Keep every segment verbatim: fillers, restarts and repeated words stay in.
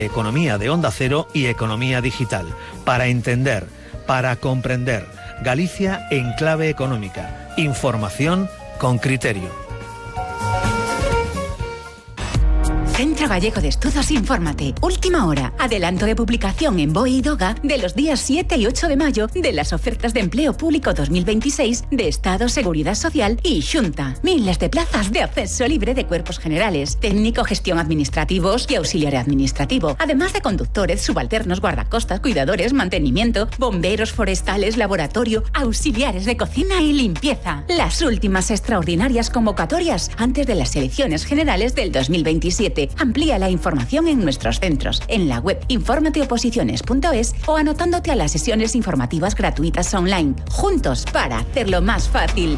Economía de Onda Cero y Economía Digital. Para entender, para comprender. Galicia en clave económica. Información con criterio. Centro Gallego de Estudos Infórmate. Última hora. Adelanto de publicación en B O E y DOGA de los días siete y ocho de mayo de las ofertas de empleo público dos mil veintiséis de Estado, Seguridad Social y Xunta. Miles de plazas de acceso libre de cuerpos generales, técnico, gestión administrativos y auxiliar administrativo. Además de conductores, subalternos, guardacostas, cuidadores, mantenimiento, bomberos forestales, laboratorio, auxiliares de cocina y limpieza. Las últimas extraordinarias convocatorias antes de las elecciones generales del dos mil veintisiete. Amplía la información en nuestros centros, en la web informateoposiciones punto es o anotándote a las sesiones informativas gratuitas online. Juntos para hacerlo más fácil.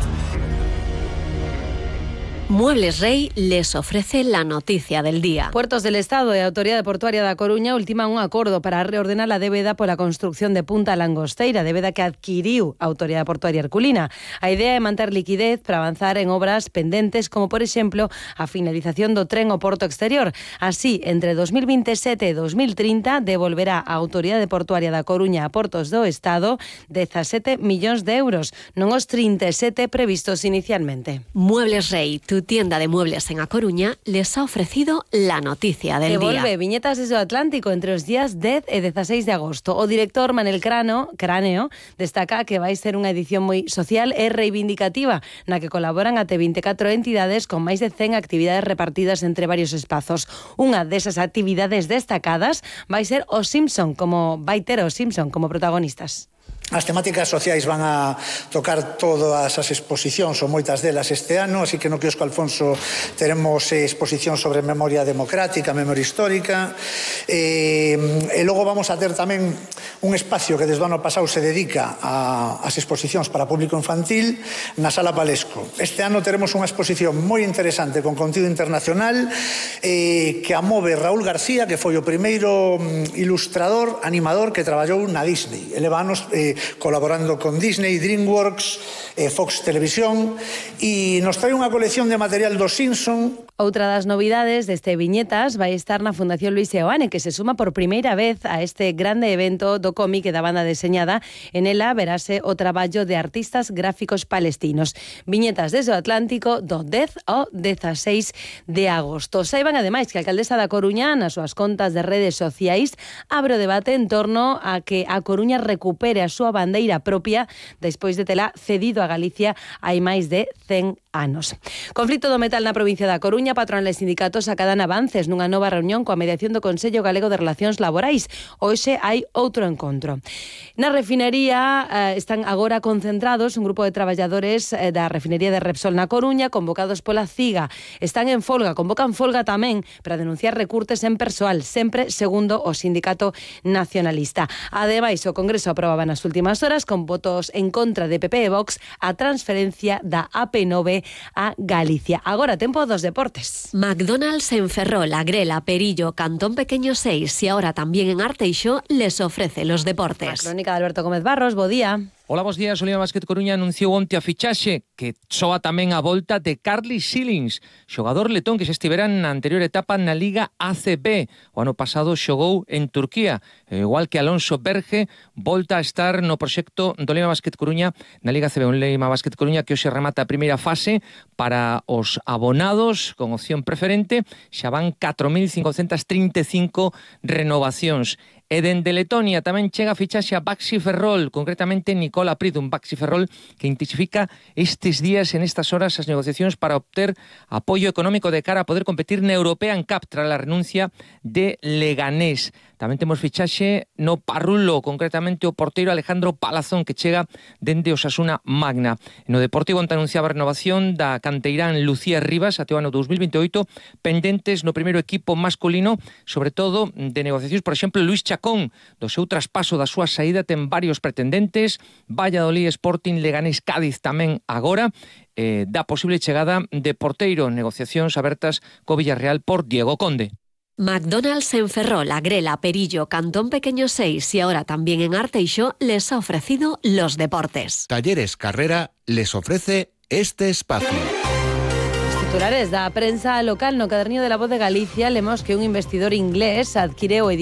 Muebles Rey les ofrece la noticia del día. Puertos del Estado e a Autoridade Portuaria da Coruña ultiman un acordo para reordenar a débeda pola construción de Punta Langosteira, débeda que adquiriu a Autoridade Portuaria Herculina. A idea é manter liquidez para avanzar en obras pendentes, como por exemplo a finalización do tren ao Porto Exterior. Así, entre dos mil veintisiete e dos mil trinta devolverá a Autoridade Portuaria da Coruña a Portos do Estado dezasete millóns de euros, non os trinta e sete previstos inicialmente. Muebles Rey, tu tienda de muebles en A Coruña, les ha ofrecido la noticia del Devolve día. viñetas desde o Atlántico entre os días dez e dezaseis de agosto. O director Manel Crano, Cráneo destaca que vai ser unha edición moi social e reivindicativa, na que colaboran até vinte e catro entidades con máis de cen actividades repartidas entre varios espazos. Unha desas actividades destacadas vai ser o Simpson, como vai ter o Simpson como protagonistas. As temáticas sociais van a tocar todas as exposicións ou moitas delas este ano, así que no quiosco Alfonso teremos exposición sobre memoria democrática, memoria histórica, e, e logo vamos a ter tamén un espacio que desde o ano pasado se dedica a, as exposicións para público infantil na Sala Palesco. Este ano teremos unha exposición moi interesante con contido internacional eh, que a move Raúl García, que foi o primeiro ilustrador, animador que traballou na Disney. Eleva anos eh, colaborando con Disney, DreamWorks, eh, Fox Televisión, e nos trae unha colección de material dos Simpson. Outra das novidades deste Viñetas vai estar na Fundación Luis Seoane, que se suma por primeira vez a este grande evento do cómic e da banda deseñada. En ela verase o traballo de artistas gráficos palestinos. Viñetas desde o Atlántico do dez ao dezaseis de agosto. Saiban ademais que a alcaldesa da Coruña, nas súas contas de redes sociais, abre o debate en torno a que a Coruña recupere a súa bandeira propia despois de tela cedido a Galicia hai máis de cen anos. Conflito do metal na provincia da Coruña, patronal e sindicatos acadan avances nunha nova reunión coa mediación do Consello Galego de Relacións Laborais. Hoxe hai outro encontro. Na refinería eh, están agora concentrados un grupo de traballadores eh, da refinería de Repsol na Coruña, convocados pola CIGA. Están en folga, convocan folga tamén para denunciar recurtes en persoal, sempre segundo o sindicato nacionalista. Ademais, o Congreso aprobaba nas últimas horas, con votos en contra de P P e Vox, a transferencia da A P nove a Galicia. Agora tempo dos deportes. McDonald's en Ferrol, Agrela, Perillo, Cantón Pequeño seis y ahora también en Arteixo les ofrece los deportes. A crónica de Alberto Gómez Barros, bo día. Hola, bos días. O Liga Basket Coruña anunciou onte a fichaxe que soa tamén a volta de Carly Shillings, xogador letón que xa estivera na anterior etapa na Liga A C B. O ano pasado xogou en Turquía. E igual que Alonso Berge, volta a estar no proxecto do Liga Basket Coruña na Liga A C B. Un Liga Basket Coruña que hoxe remata a primeira fase para os abonados con opción preferente. Xa van catro mil cincocentas trinta e cinco renovacións. E dende Letonia tamén chega a fichaxe a Baxi Ferrol, concretamente Nicola Pridum, Baxi Ferrol, que intensifica estes días, en estas horas, as negociacións para obter apoio económico de cara a poder competir na European Cup tras a renuncia de Leganés. Tamén temos fichaxe no Parrulo, concretamente o porteiro Alejandro Palazón, que chega dende Osasuna Magna. No Deportivo onte anunciaba a renovación da canteirán Lucía Rivas até o ano dos mil veintioito, pendentes no primeiro equipo masculino, sobre todo de negociacións, por exemplo, Luis Chacón, do seu traspaso, da súa saída, ten varios pretendentes, Valladolid, Sporting, Leganés, Cádiz tamén agora, eh, da posible chegada de porteiro, negociacións abertas co Villarreal por Diego Conde. McDonald's en Ferrol, Agrela, Perillo, Cantón Pequeño seis y ahora también en Arteixo les ha ofrecido los deportes. Talleres Carrera les ofrece este espacio. Titulares da prensa local no caderniño de La Voz de Galicia lemos que un investidor inglés adquire o